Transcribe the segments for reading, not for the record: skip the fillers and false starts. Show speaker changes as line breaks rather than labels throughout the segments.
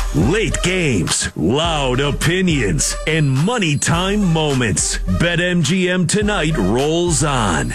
Late games, loud opinions, and money time moments. BetMGM tonight rolls on.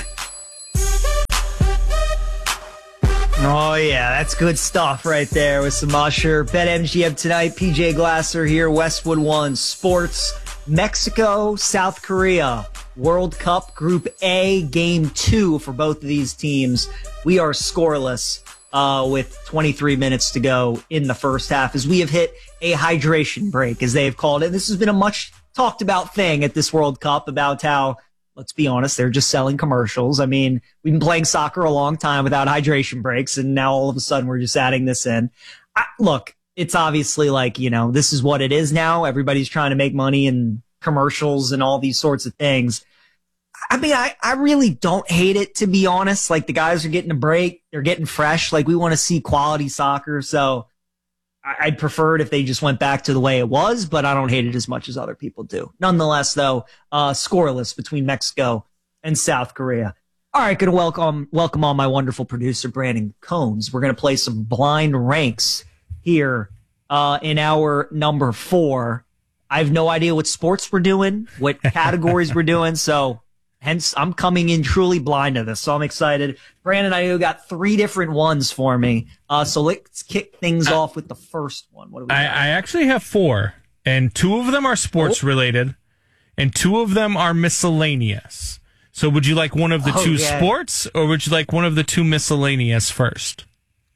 Oh, yeah, that's good stuff right there with some Usher. BetMGM tonight, PJ Glasser here, Westwood One Sports. Mexico, South Korea, World Cup Group A, Game 2 for both of these teams. We are scoreless with 23 minutes to go in the first half as we have hit a hydration break, as they have called it. This has been a much talked about thing at this World Cup about how, let's be honest, they're just selling commercials. I mean, we've been playing soccer a long time without hydration breaks, and now all of a sudden we're just adding this in. Look, it's obviously like, this is what it is now. Everybody's trying to make money and commercials and all these sorts of things. I mean, I really don't hate it, to be honest. Like, the guys are getting a break. They're getting fresh. Like, we want to see quality soccer. So I'd prefer it if they just went back to the way it was, but I don't hate it as much as other people do. Nonetheless, though, scoreless between Mexico and South Korea. All right, going to welcome on my wonderful producer, Brandon Combs. We're going to play some blind ranks here in our number 4. I have no idea what sports we're doing, what categories we're doing, so hence I'm coming in truly blind to this, so I'm excited. Brandon, I know you got 3 different ones for me, so let's kick things off with the first one. What do we got?
I actually have 4, and 2 of them are sports related, and 2 of them are miscellaneous. So would you like one of the 2 sports, or would you like one of the 2 miscellaneous first?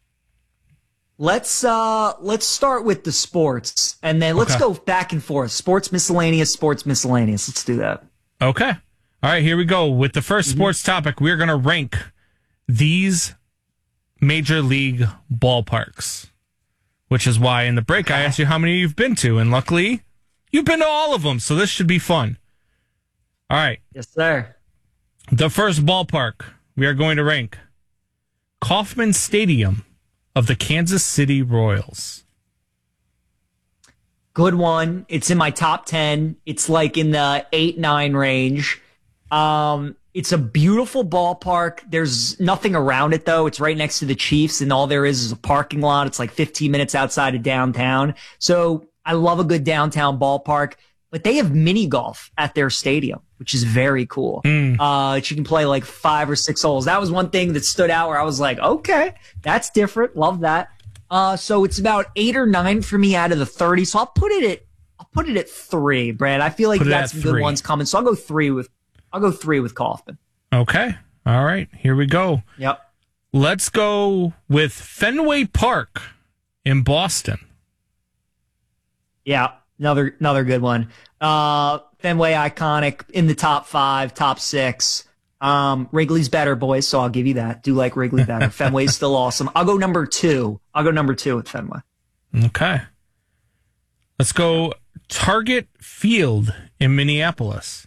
Let's start with the sports, and then let's go back and forth. Sports miscellaneous. Let's do that.
Okay. All right, here we go. With the first sports topic, we're going to rank these major league ballparks, which is why in the break I asked you how many you've been to, and luckily you've been to all of them, so this should be fun. All right.
Yes, sir.
The first ballpark we are going to rank, Kauffman Stadium of the Kansas City Royals.
Good one. It's in my top 10. It's like in the 8-9 range. It's a beautiful ballpark. There's nothing around it, though. It's right next to the Chiefs, and all there is a parking lot. It's like 15 minutes outside of downtown. So I love a good downtown ballpark. But they have mini golf at their stadium, which is very cool. You can play like 5 or 6 holes. That was one thing that stood out where I was like, okay, that's different. Love that. So it's about 8 or 9 for me out of the 30. So I'll put it at 3, Brad. I feel like you got some good ones coming. So I'll go 3 with Kauffman.
Okay. All right. Here we go.
Yep.
Let's go with Fenway Park in Boston.
Yeah. Another good one. Fenway, iconic, in the top 5, top 6. Wrigley's better, boys, so I'll give you that. Do like Wrigley better. Fenway's still awesome. I'll go number 2. With Fenway.
Okay. Let's go Target Field in Minneapolis.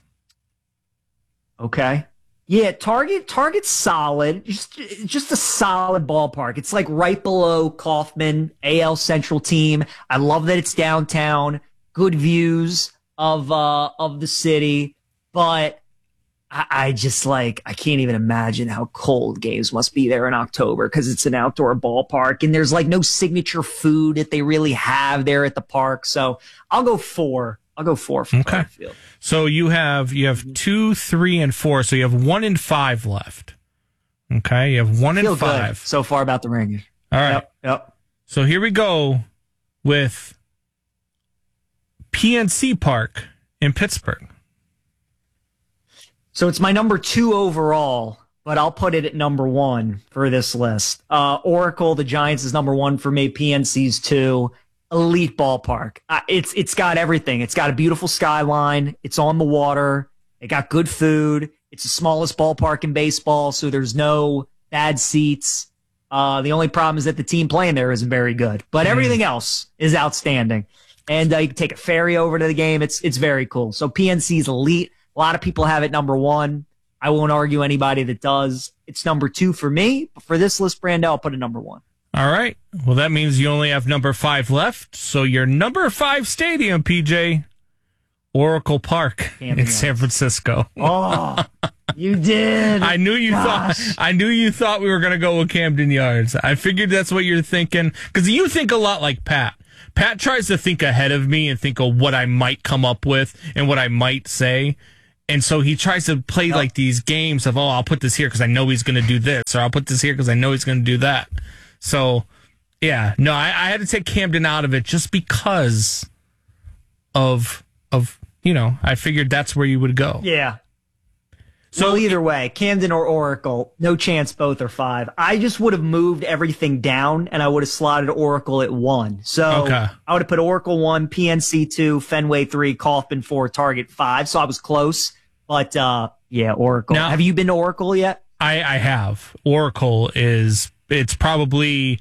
Okay. Yeah, Target's solid. Just a solid ballpark. It's like right below Kauffman, AL Central team. I love that it's downtown. Good views of the city, but I just I can't even imagine how cold games must be there in October because it's an outdoor ballpark and there's no signature food that they really have there at the park. So I'll go 4. I'll go 4 for Target Field.
So you have 2, 3, and 4. So you have 1 and 5 left. Okay, you have 1 and 5
good so far about the ranking.
All right.
Yep.
So here we go with PNC Park in Pittsburgh.
So it's my number 2 overall, but I'll put it at number 1 for this list. Oracle, the Giants, is number 1 for me. PNC's 2. Elite ballpark. It's got everything. It's got a beautiful skyline. It's on the water. It got good food. It's the smallest ballpark in baseball, so there's no bad seats. The only problem is that the team playing there isn't very good, but everything else is outstanding. And you can take a ferry over to the game. It's very cool. So PNC's elite. A lot of people have it number 1. I won't argue anybody that does. It's number 2 for me. But for this list, Brando, I'll put it number 1.
All right. Well, that means you only have number 5 left. So your number 5 stadium, PJ, Oracle Park in San Francisco.
Oh, you did.
I knew you thought we were going to go with Camden Yards. I figured that's what you're thinking because you think a lot like Pat. Pat tries to think ahead of me and think of what I might come up with and what I might say. And so he tries to play like these games of, I'll put this here because I know he's going to do this, or I'll put this here because I know he's going to do that. So, yeah, no, I had to take Camden out of it just because of I figured that's where you would go.
Yeah.
So
well, either way, Camden or Oracle, no chance both are 5. I just would have moved everything down, and I would have slotted Oracle at 1. So I would have put Oracle 1, PNC 2, Fenway 3, Kaufman 4, Target 5. So I was close. But, yeah, Oracle. Now, have you been to Oracle yet?
I have. Oracle it's probably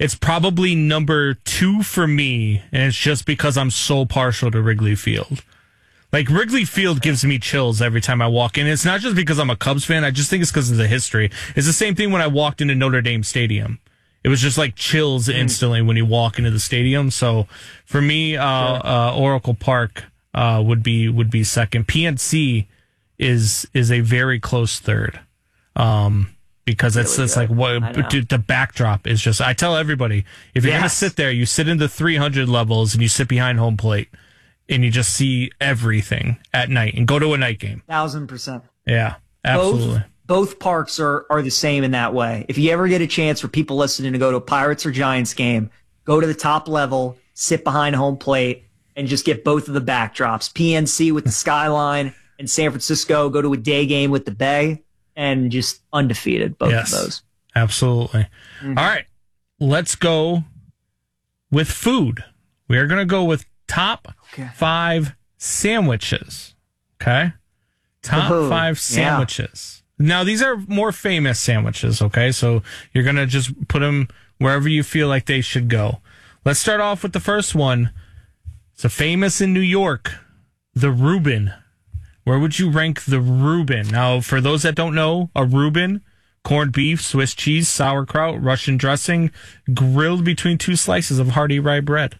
number 2 for me, and it's just because I'm so partial to Wrigley Field. Like, Wrigley Field gives me chills every time I walk in. It's not just because I'm a Cubs fan. I just think it's because of the history. It's the same thing when I walked into Notre Dame Stadium. It was just like chills instantly when you walk into the stadium. So for me, Oracle Park would be second. PNC is a very close third. Because it's like dude, the backdrop is just. I tell everybody, if you're gonna sit there, you sit in the 300 levels and you sit behind home plate. And you just see everything at night and go to a night game.
1,000%.
Yeah, absolutely.
Both parks are the same in that way. If you ever get a chance for people listening to go to a Pirates or Giants game, go to the top level, sit behind home plate, and just get both of the backdrops. PNC with the skyline and San Francisco, go to a day game with the Bay, and just undefeated, both of those.
Absolutely. Mm-hmm. All right, let's go with food. We are going to go with top 5 sandwiches. Okay? Top 5 sandwiches. Yeah. Now, these are more famous sandwiches, okay? So you're going to just put them wherever you feel like they should go. Let's start off with the first one. It's a famous in New York, the Reuben. Where would you rank the Reuben? Now, for those that don't know, a Reuben, corned beef, Swiss cheese, sauerkraut, Russian dressing, grilled between 2 slices of hearty rye bread.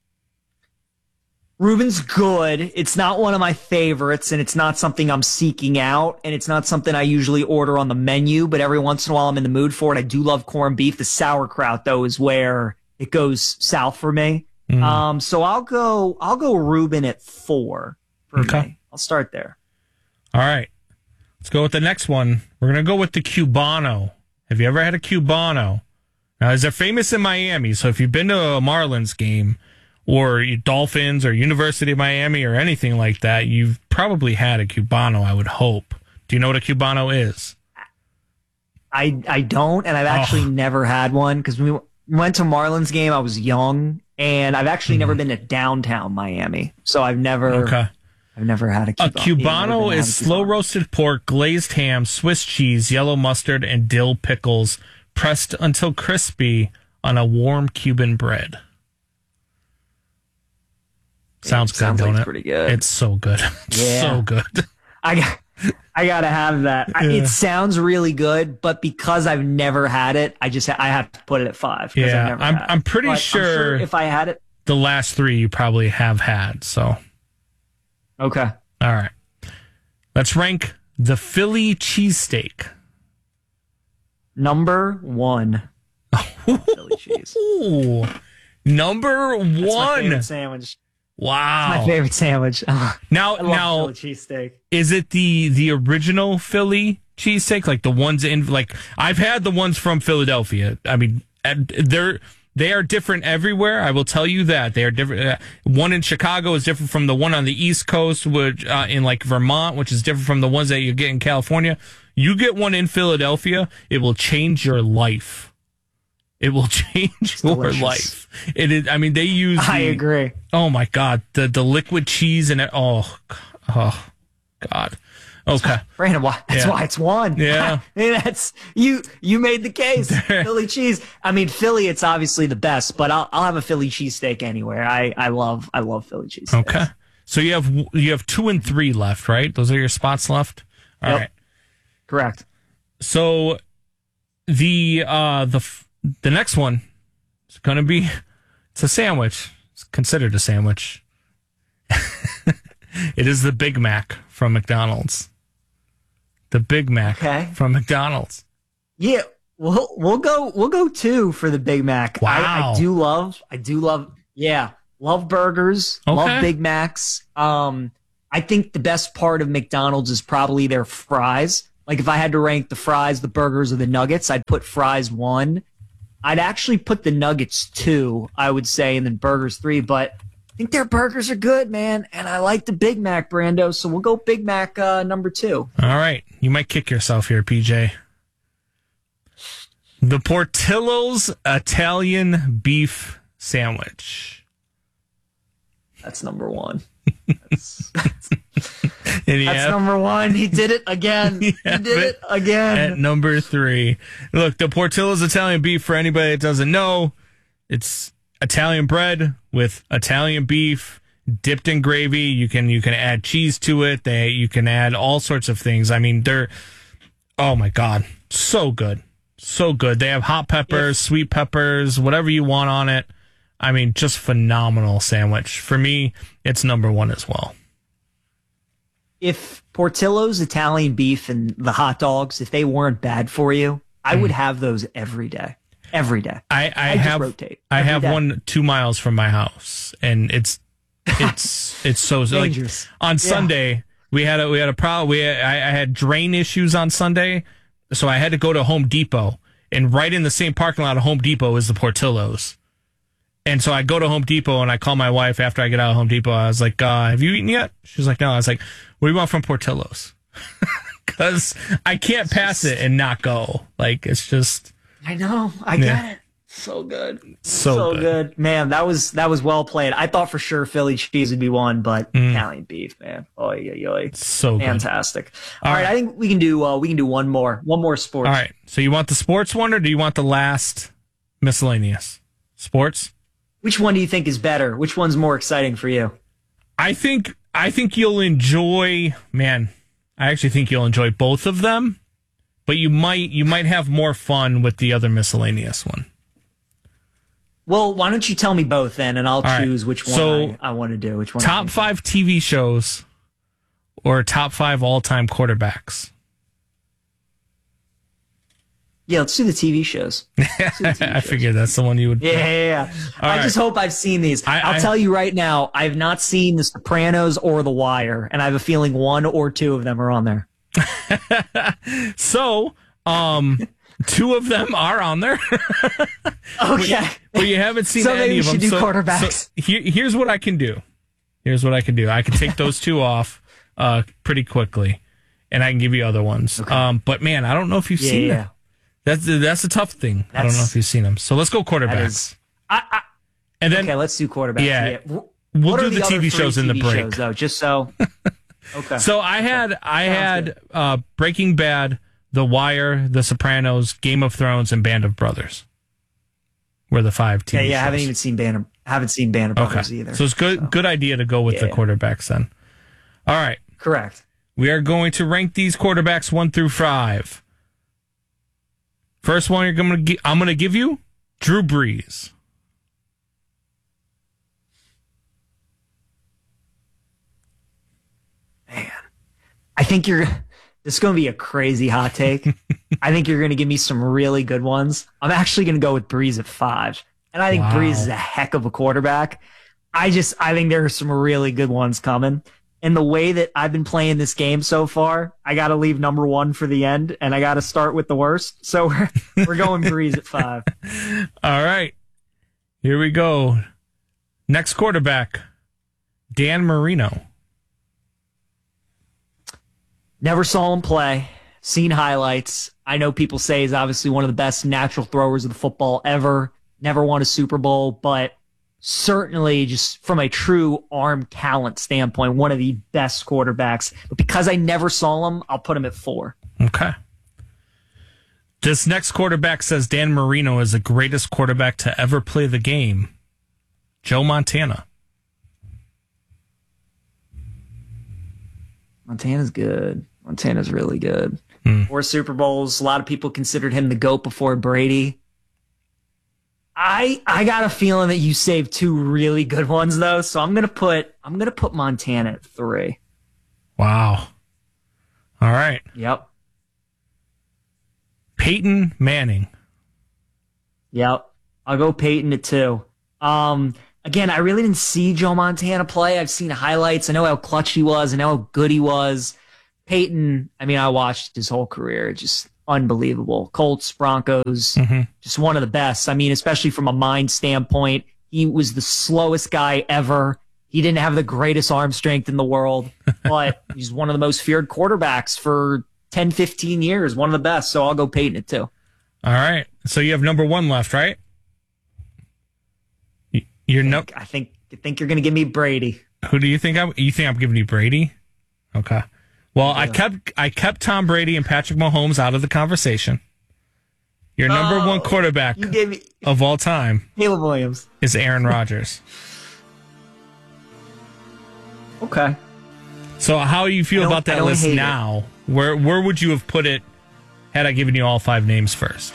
Reuben's good. It's not one of my favorites, and it's not something I'm seeking out, and it's not something I usually order on the menu, but every once in a while I'm in the mood for it. I do love corned beef. The sauerkraut, though, is where it goes south for me. So I'll go Reuben at 4 for me. I'll start there.
All right. Let's go with the next one. We're going to go with the Cubano. Have you ever had a Cubano? Now, they're famous in Miami, so if you've been to a Marlins game, or Dolphins or University of Miami or anything like that, you've probably had a Cubano, I would hope. Do you know what a Cubano is?
I don't, and I've actually never had one because we went to Marlins game. I was young, and I've actually never been to downtown Miami, so I've never had a Cubano.
A Cubano is slow roasted pork, glazed ham, Swiss cheese, yellow mustard, and dill pickles pressed until crispy on a warm Cuban bread. Sounds good, don't it?
Pretty good.
It's so good. So good.
I gotta have that. It sounds really good, but because I've never had it, I have to put it at 5.
Yeah, I'm pretty sure
if I had it,
the last 3 you probably have had. So,
okay,
all right. Let's rank the Philly cheesesteak.
Number 1. Philly cheese.
Ooh, number 1.
That's my favorite sandwich.
Wow.
It's my favorite sandwich.
Now,
Philly cheesesteak.
Is it the original Philly cheesesteak? Like the ones I've had the ones from Philadelphia. I mean, they are different everywhere. I will tell you that they are different. One in Chicago is different from the one on the East Coast, which in like Vermont, which is different from the ones that you get in California. You get one in Philadelphia, it will change your life. It will change your life. It is. I mean, they use.
I agree.
Oh my God, the liquid cheese and it. Oh God. Okay,
Brandon. That's why it's 1.
Yeah,
that's you. You made the case. Philly cheese. I mean, Philly. It's obviously the best, but I'll have a Philly cheesesteak anywhere. I love Philly cheesesteaks.
Okay, so you have 2 and 3 left, right? Those are your spots left. All right,
correct.
So the next one is going to be, it's a sandwich. It's considered a sandwich. It is the Big Mac from McDonald's. The Big Mac from McDonald's.
Yeah, we'll go 2 for the Big Mac.
Wow.
I do love. Yeah, Love burgers.
Okay.
Love Big Macs. I think the best part of McDonald's is probably their fries. Like if I had to rank the fries, the burgers, or the nuggets, I'd put fries 1. I'd actually put the nuggets 2, I would say, and then burgers 3. But I think their burgers are good, man. And I like the Big Mac, Brando. So we'll go Big Mac number 2.
All right. You might kick yourself here, PJ. The Portillo's Italian beef sandwich.
That's number 1.
That's
number 1. He did it again. He did it again.
At number 3. Look, the Portillo's Italian beef, for anybody that doesn't know, it's Italian bread with Italian beef dipped in gravy. You can add cheese to it. You can add all sorts of things. I mean, oh my God, so good. So good. They have hot peppers, sweet peppers, whatever you want on it. I mean, just phenomenal sandwich. For me, it's number 1 as well.
If Portillo's Italian beef and the hot dogs, if they weren't bad for you, I would have those every day. Every day.
I have
rotate.
I have
day.
one 2 miles from my house, and it's so
dangerous.
Like, on Sunday we had a problem. I had drain issues on Sunday, so I had to go to Home Depot, and right in the same parking lot of Home Depot is the Portillo's. And so I go to Home Depot and I call my wife after I get out of Home Depot. I was like, have you eaten yet? She's like, no. I was like, what do you want from Portillo's? Because I can't pass it and not go. Like, it's just.
I know. I get it. So good.
So
good. Man, that was well played. I thought for sure Philly cheese would be 1, but Italian beef, man.
So
fantastic.
Good.
All right. I think we can do one more sports.
All right. So you want the sports one, or do you want the last miscellaneous? Sports?
Which one do you think is better? Which one's more exciting for you?
I think you'll enjoy, man. I actually think you'll enjoy both of them, but you might have more fun with the other miscellaneous one.
Well, why don't you tell me both then, and I'll choose which one I want to do. Which one?
Top 5 TV shows or top 5 all-time quarterbacks?
Yeah, let's do the TV shows.
I figured that's the one you would.
Yeah. I just hope I've seen these. I'll tell you right now, I've not seen The Sopranos or The Wire, and I have a feeling 1 or 2 of them are on there.
So, 2 of them are on there.
Okay.
But you haven't seen
so
any of them.
So maybe we should do quarterbacks.
So here's what I can do. I can take those 2 off pretty quickly, and I can give you other ones. Okay. But, man, I don't know if you've seen them. That's a tough thing. I don't know if you've seen them. So let's go quarterbacks.
Okay, let's do quarterbacks.
Yeah. We'll do the TV shows in the break.
Shows, though, just so. Okay.
So I had Breaking Bad, The Wire, The Sopranos, Game of Thrones, and Band of Brothers. Were the 5 TV shows.
Yeah, I haven't even seen Band of Brothers either.
So it's good idea to go with the quarterbacks then. All right.
Correct.
We are going to rank these quarterbacks 1 through 5. First one I'm going to give you Drew Brees.
Man, I think this is going to be a crazy hot take. I think you're going to give me some really good ones. I'm actually going to go with Brees at 5. And I think Brees is a heck of a quarterback. I think there are some really good ones coming. And the way that I've been playing this game so far, I got to leave number 1 for the end, and I got to start with the worst. So we're going Brees at 5.
All right. Here we go. Next quarterback, Dan Marino.
Never saw him play. Seen highlights. I know people say he's obviously one of the best natural throwers of the football ever. Never won a Super Bowl, but certainly just from a true arm talent standpoint, one of the best quarterbacks. But because I never saw him, I'll put him at 4.
Okay. This next quarterback says Dan Marino is the greatest quarterback to ever play the game. Joe Montana.
Montana's good. Montana's really good. 4 Super Bowls. A lot of people considered him the GOAT before Brady. I got a feeling that you saved 2 really good ones though, so I'm gonna put Montana at 3.
Wow. All right.
Yep.
Peyton Manning.
Yep. I'll go Peyton at 2. Again, I really didn't see Joe Montana play. I've seen highlights. I know how clutch he was. I know how good he was. Peyton, I mean, I watched his whole career. Just unbelievable. Colts, Broncos, just one of the best. I mean, especially from a mind standpoint, he was the slowest guy ever. He didn't have the greatest arm strength in the world, but he's one of the most feared quarterbacks for 10, 15 years. One of the best. So I'll go Peyton at 2.
All right. So you have number 1 left, right?
I think you're going to give me Brady.
Who do you think you think I'm giving you Brady? Okay. Well, yeah. I kept Tom Brady and Patrick Mahomes out of the conversation. Your number 1 quarterback of all time,
Caleb Williams,
is Aaron Rodgers.
Okay.
So how do you feel about that list now? Where would you have put it had I given you all 5 names first?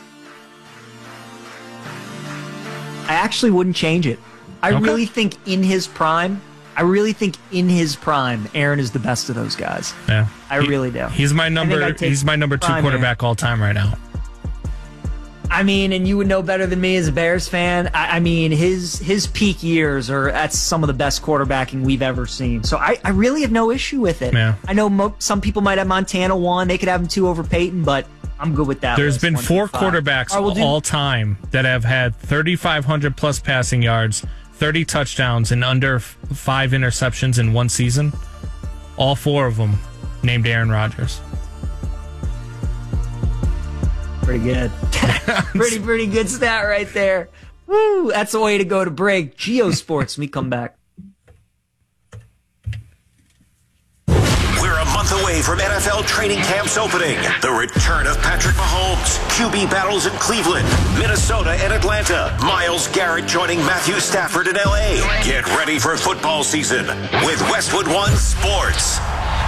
I actually wouldn't change it. I really think in his prime, Aaron is the best of those guys.
Yeah.
I really do.
He's my number 2 quarterback all time right now.
I mean, and you would know better than me as a Bears fan. I mean, his peak years that's some of the best quarterbacking we've ever seen. So I really have no issue with it.
Yeah.
I know some people might have Montana 1. They could have him 2 over Peyton, but I'm good with that.
There's been 4 quarterbacks all time that have had 3,500 plus passing yards, 30 touchdowns, and under 5 interceptions in one season. All 4 of them named Aaron Rodgers.
Pretty good. pretty good stat right there. Woo! That's the way to go to break. Geosports, we come back.
We're a month away from NFL training camps opening. The return of Patrick Mahomes. QB battles in Cleveland, Minnesota, and Atlanta. Myles Garrett joining Matthew Stafford in L.A. Get ready for football season with Westwood One Sports.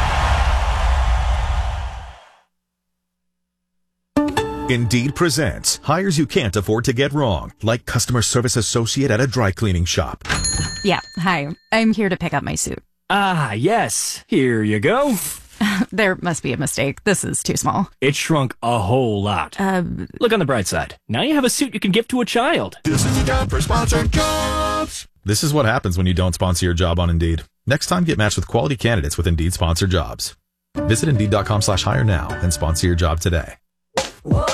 Indeed presents hires you can't afford to get wrong, like customer service associate at a dry cleaning shop.
Yeah, hi. I'm here to pick up my suit.
Ah, yes. Here you go.
There must be a mistake. This is too small.
It shrunk a whole lot. Look on the bright side. Now you have a suit you can give to a child.
This is the ad for sponsored jobs. This is what happens when you don't sponsor your job on Indeed. Next time, get matched with quality candidates with Indeed sponsored jobs. Visit Indeed.com/hire now and sponsor your job today.